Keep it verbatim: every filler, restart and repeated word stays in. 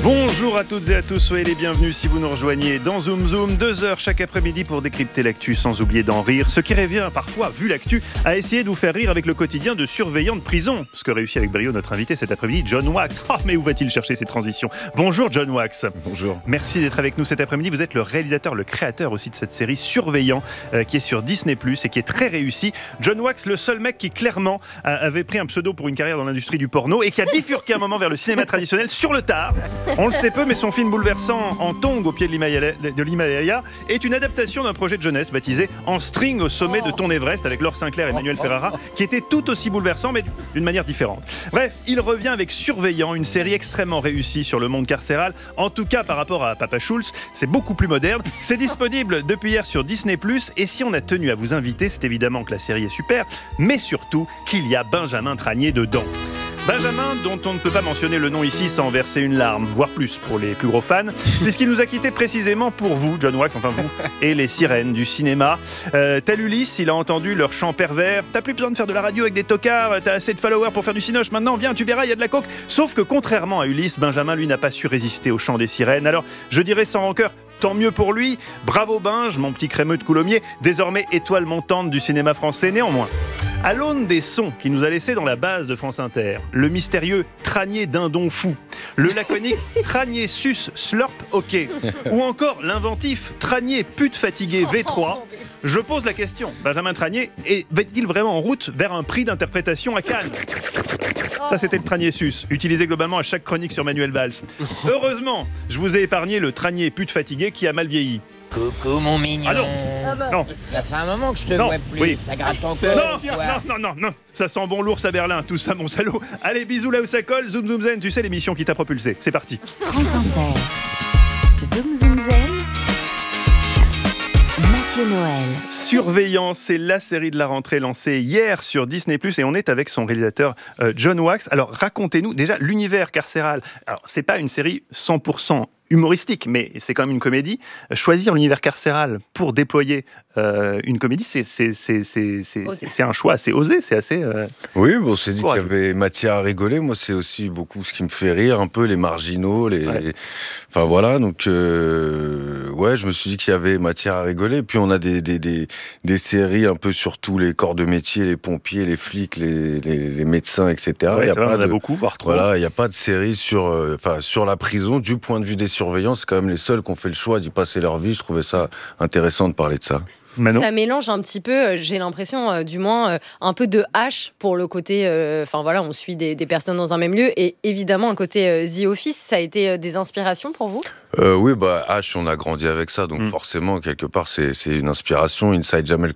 Bonjour à toutes et à tous, soyez les bienvenus si vous nous rejoignez dans Zoom Zoom, deux heures chaque après-midi pour décrypter l'actu sans oublier d'en rire. Ce qui revient parfois, vu l'actu, à essayer de vous faire rire avec le quotidien de surveillants de prison. Ce que réussit avec brio notre invité cet après-midi, John Wax. Oh, mais où va-t-il chercher ces transitions ? Bonjour John Wax. Bonjour. Merci d'être avec nous cet après-midi. Vous êtes le réalisateur, le créateur aussi de cette série Surveillant euh, qui est sur Disney plus, et qui est très réussie. John Wax, le seul mec qui clairement euh, avait pris un pseudo pour une carrière dans l'industrie du porno et qui a bifurqué un moment vers le cinéma traditionnel sur le tard. On le sait peu, mais son film bouleversant En tongs au pied de l'Himalaya, de l'Himalaya est une adaptation d'un projet de jeunesse baptisé En string au sommet de ton Everest avec Laure Sinclair et Manuel Ferrara, qui était tout aussi bouleversant mais d'une manière différente. Bref, il revient avec Surveillant, une série extrêmement réussie sur le monde carcéral. En tout cas, par rapport à Papa Schultz, c'est beaucoup plus moderne. C'est disponible depuis hier sur Disney plus, et si on a tenu à vous inviter, c'est évidemment que la série est super, mais surtout qu'il y a Benjamin Tranier dedans. Benjamin, dont on ne peut pas mentionner le nom ici sans verser une larme, voire plus pour les plus gros fans, puisqu'il nous a quittés précisément pour vous, John Wax, enfin vous, et les sirènes du cinéma. Euh, tel Ulysse, il a entendu leur chant pervers. T'as plus besoin de faire de la radio avec des tocards, t'as assez de followers pour faire du cinoche, maintenant viens, tu verras, il y a de la coke. Sauf que contrairement à Ulysse, Benjamin, lui, n'a pas su résister au chant des sirènes. Alors, je dirais sans rancœur, tant mieux pour lui. Bravo Benj, mon petit crémeux de Coulommiers, désormais étoile montante du cinéma français. Néanmoins, à l'aune des sons qu'il nous a laissés dans la base de France Inter, le mystérieux Tranier dindon fou, le laconique Tranier sus slurp ok, ou encore l'inventif Tranier pute fatigué V trois, je pose la question, Benjamin Tranier est-il vraiment en route vers un prix d'interprétation à Cannes ? Ça, c'était le Tranier sus, utilisé globalement à chaque chronique sur Manuel Valls. Heureusement, je vous ai épargné le Tranier pute fatigué qui a mal vieilli. Coucou mon mignon. Ah non, non. Ça fait un moment que je te Non, vois plus, oui. ça gratte encore. Non, quoi. non, non, non, non, ça sent bon l'ours à Berlin, tout ça, mon salaud. Allez, bisous là où ça colle, zoom zoom zen, tu sais l'émission qui t'a propulsé. C'est parti. France Inter. Zoom Zoom Zen. Mathieu Noël. Surveillant, c'est la série de la rentrée lancée hier sur Disney plus, et on est avec son réalisateur euh, John Wax. Alors racontez-nous déjà l'univers carcéral. Alors c'est pas une série cent pour cent humoristique, mais c'est quand même une comédie. Choisir l'univers carcéral pour déployer euh, une comédie, c'est, c'est, c'est, c'est, c'est, c'est un choix assez osé, c'est assez... Euh... Oui, bon, on s'est dit Ouais. qu'il y avait matière à rigoler. Moi, c'est aussi beaucoup ce qui me fait rire, un peu les marginaux, les... Ouais. Enfin, voilà, donc... Euh... Ouais, je me suis dit qu'il y avait matière à rigoler. Et puis, on a des, des, des, des séries un peu sur tous les corps de métier, les pompiers, les flics, les, les, les médecins, et cetera. Ouais, Il y a c'est vrai, pas on en a de... beaucoup, voire trop. Voilà, il n'y a pas de série sur, euh, enfin, sur la prison, du point de vue des surveillants. C'est quand même les seuls qui ont fait le choix d'y passer leur vie. Je trouvais ça intéressant de parler de ça. Manon. Ça mélange un petit peu, euh, j'ai l'impression, euh, du moins, euh, un peu de H pour le côté. Enfin euh, voilà, on suit des, des personnes dans un même lieu, et évidemment un côté euh, The Office. Ça a été euh, des inspirations pour vous ? Euh, oui, bah H, on a grandi avec ça, donc Mm. forcément, quelque part, c'est, c'est une inspiration. Inside Jamel